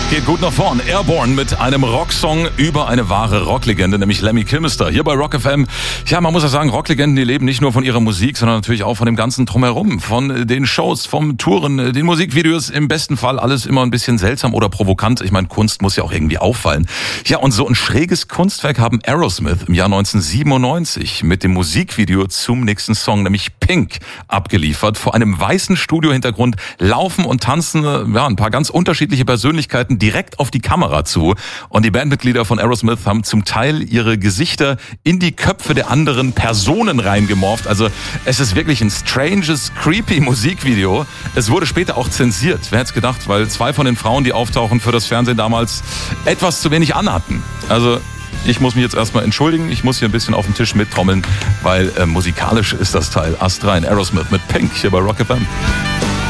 Geht gut nach vorn. Airborne mit einem Rocksong über eine wahre Rocklegende, nämlich Lemmy Kilmister. Hier bei Rock FM. Ja, man muss ja sagen, Rocklegenden, die leben nicht nur von ihrer Musik, sondern natürlich auch von dem ganzen Drumherum. Von den Shows, vom Touren, den Musikvideos. Im besten Fall alles immer ein bisschen seltsam oder provokant. Ich meine, Kunst muss ja auch irgendwie auffallen. Ja, und so ein schräges Kunstwerk haben Aerosmith im Jahr 1997 mit dem Musikvideo zum nächsten Song, nämlich Pink, abgeliefert. Vor einem weißen Studiohintergrund laufen und tanzen ein paar ganz unterschiedliche Persönlichkeiten direkt auf die Kamera zu. Und die Bandmitglieder von Aerosmith haben zum Teil ihre Gesichter in die Köpfe der anderen Personen reingemorpht. Also es ist wirklich ein stranges, creepy Musikvideo. Es wurde später auch zensiert. Wer hätte es gedacht, weil 2 von den Frauen, die auftauchen, für das Fernsehen damals etwas zu wenig anhatten. Also ich muss mich jetzt erstmal entschuldigen. Ich muss hier ein bisschen auf dem Tisch mittrommeln, weil musikalisch ist das Teil astrein. Aerosmith mit Pink hier bei Rock FM.